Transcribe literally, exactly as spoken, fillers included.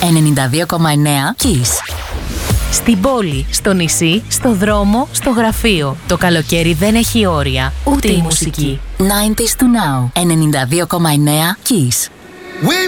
ενενήντα δύο κόμμα εννέα Kiss. Στην πόλη, στο νησί, στο δρόμο, στο γραφείο. Το καλοκαίρι δεν έχει όρια, ούτε η μουσική. ενενήντα to now. ενενήντα δύο κόμμα εννέα Kiss.